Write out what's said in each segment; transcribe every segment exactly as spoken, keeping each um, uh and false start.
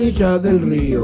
orilla del río.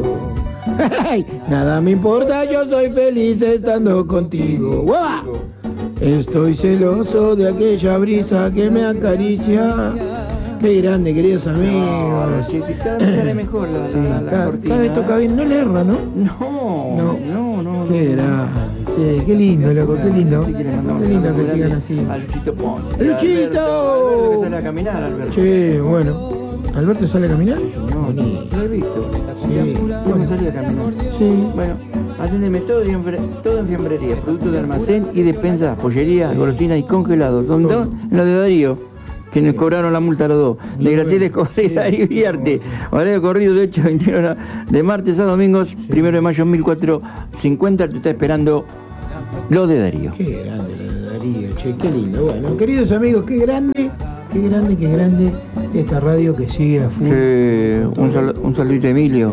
Nada me importa, yo soy feliz estando contigo. ¡Guau! Estoy celoso de aquella brisa que me acaricia. Qué grande, queridos amigos. No, sí, cada vez sale mejor la, Sí, la, la cada, cortina, cada vez toca ¿eh? bien, no le erra, ¿no? No, No. no, no. no Qué no. grande, sí, qué lindo, loco, qué lindo. Así que le mandamos Qué lindo un que saludo sigan grande así. a Luchito Ponce. ¡Luchito! Alberto, Alberto que sale a caminar, Alberto. Che, bueno. ¿Alberto sale a caminar? No, Bonito. lo he visto. Sí. Yo me salí a caminar. Sí. Bueno, aténdeme todo, en fiambre- todo en fiambrería, productos de almacén y despensa, pollería, golosinas y congelados. ¿Dónde? En lo de Darío, que nos cobraron la multa a los dos. De Graciela Escobar y Darío Iriarte. Horario corrido de ocho a veintiuno de martes a domingos, primero de mayo mil cuatrocientos cincuenta. Te está esperando lo de Darío. Qué grande lo de Darío, che, qué lindo. Bueno, queridos amigos, qué grande, qué grande, qué grande esta radio que sigue a full. Sí, un, sal- un saludito a Emilio.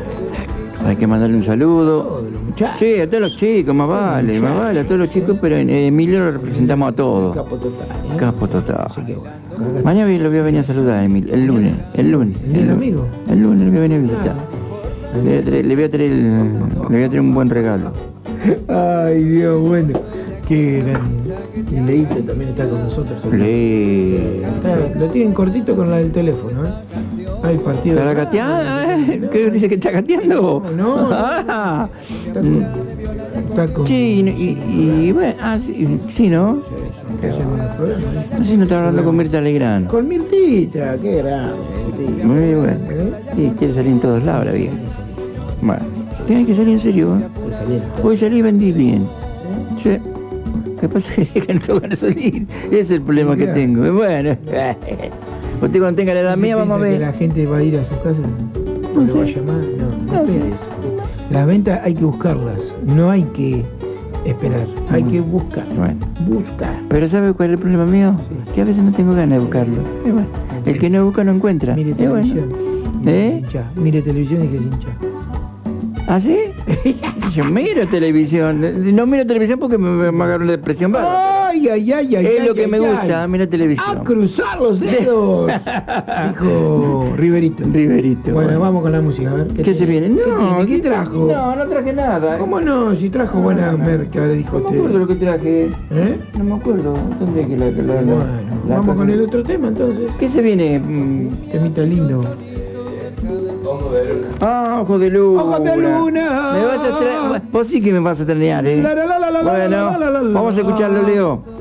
Hay que mandarle un saludo. Todos los muchachos. Sí, a todos los chicos, más vale, más vale, a todos los chicos, pero en Emilio lo representamos a todos. Capo total. ¿eh? Capo total. Así que bueno. Mañana lo voy a venir a saludar a Emilio, el lunes, el lunes. ¿El del lunes. amigo? El lunes le voy a venir a visitar. Le voy a traer, le voy a traer, el- le voy a traer un buen regalo. Ay, Dios, bueno. Qué grande. Y Leito también está con nosotros. Le... Está- lo tienen cortito con la del teléfono, ¿eh? Hay partido. ¿Está gateando? ¿Qué dice que está gateando? No, no. Ah. Está con. Está con. Sí, y, y, y bueno, ah, sí, sí, ¿no? ¿Qué hacen unos problemas, eh? No sé si no está hablando con Mirta Legrand. Con Mirtita, qué grande. Mirtita. Muy bueno. ¿Eh? Y quiere salir en todos lados la vieja. Bueno, tiene que salir en serio, ¿eh? De salir todo. Hoy salí y vendí bien. Sí. ¿Qué pasa? Que no tengo ganas de salir. Ese es el problema que Claro. tengo. Bueno, usted cuando tenga la edad ¿Se mía, vamos a piensa que ver. la gente va a ir a su casa? ¿No No lo va a sé. llamar? No, no, No sé. esperes. Las ventas hay que buscarlas, no hay que esperar, hay Mm. que buscar. Bueno. Buscar. Pero ¿sabe cuál es el problema mío? Sí. Que a veces no tengo ganas de buscarlo. Y bueno, el que no busca no encuentra. Mire Y bueno. televisión. y ¿Eh? se hincha. Mire televisión y que se hincha. ¿Ah, sí? Yo miro televisión. No miro televisión porque me, me agarro una depresión baja. Ay, ay, ay, ay. Es ay, lo que ay, me ay. gusta, mira televisión. A cruzar los dedos. Dijo Riverito. Riverito. Bueno, vamos con la música, a ver. ¿Qué se viene? ¿Qué, No, tiene? ¿Qué trajo? No, no traje nada. ¿Cómo no? Si trajo buena merca, le dijo No me acuerdo usted. lo que traje. ¿Eh? No me acuerdo. Tendré que la, la, la- Bueno, la vamos cosa. con el otro tema entonces. ¿Qué se viene? Mm, Temita lindo. Ah, ojo de luna. ¡Ojo de luna! Me vas a traer. Vos sí que me vas a traer, ¿eh? La, la, la, la, la, Bueno, la, la, la, la, la. vamos a escucharlo, Leo.